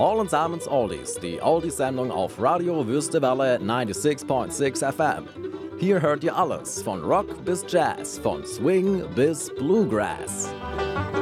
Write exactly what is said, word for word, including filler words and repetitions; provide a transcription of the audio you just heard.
Allen Samens Oldies, die Oldies-Sendung auf Radio Wüstewelle sechsundneunzig Komma sechs F M. Hier hört ihr alles, von Rock bis Jazz, von Swing bis Bluegrass.